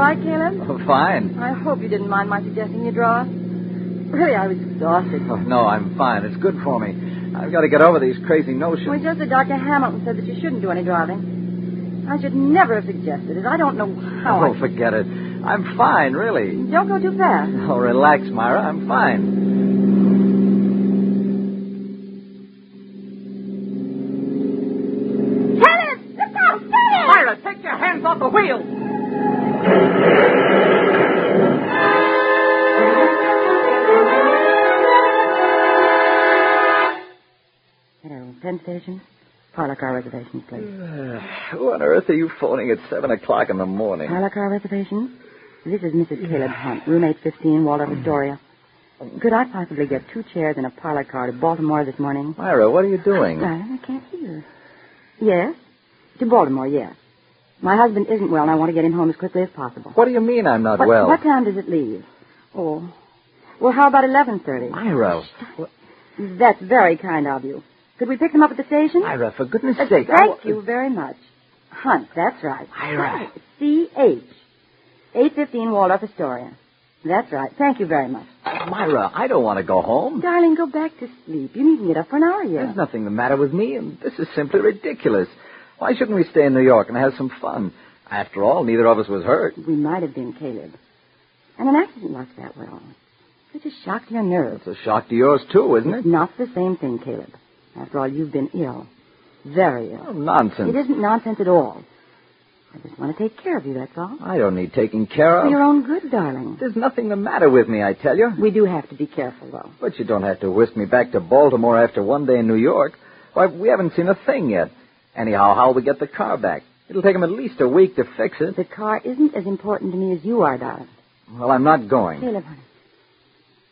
right, Caleb? Oh, fine. I hope you didn't mind my suggesting you drive. Really, I was exhausted. Oh, no, I'm fine. It's good for me. I've got to get over these crazy notions. Well, just that Dr. Hamilton said that you shouldn't do any driving. I should never have suggested it. I don't know how. Oh, forget it. I'm fine, really. Don't go too fast. Oh, relax, Myra. I'm fine. Caleb! Look out! Caleb! Myra, take your hands off the wheel! Hello, Penn Station. Parlor car reservations, please. Who on earth are you phoning at 7 o'clock in the morning? Parlor car reservations? This is Mrs. Caleb Hunt, room 815, Waldorf Astoria. Could I possibly get 2 chairs and a parlor car to Baltimore this morning? Myra, what are you doing? Darling, I can't hear. Yes? To Baltimore, yes. My husband isn't well, and I want to get him home as quickly as possible. What do you mean I'm not well? What time does it leave? Oh. Well, how about 11:30? Myra. That's very kind of you. Could we pick them up at the station? Myra, for goodness sake. Thank you very much. Hunt, that's right. Myra. C.H. 815 Waldorf Astoria. That's right. Thank you very much. Myra, I don't want to go home. Darling, go back to sleep. You needn't get up for an hour yet. There's nothing the matter with me, and this is simply ridiculous. Why shouldn't we stay in New York and have some fun? After all, neither of us was hurt. We might have been, Caleb. And an accident like that, well, it's a shock to your nerves. It's a shock to yours, too, isn't It's it? not the same thing, Caleb. After all, you've been ill. Very ill. Oh, nonsense. It isn't nonsense at all. I just want to take care of you, that's all. I don't need taking care For of. your own good, darling. There's nothing the matter with me, I tell you. We do have to be careful, though. But you don't have to whisk me back to Baltimore after one day in New York. Why, we haven't seen a thing yet. Anyhow, how'll we get the car back? It'll take him at least a week to fix it. The car isn't as important to me as you are, darling. Well, I'm not going. Caleb, honey.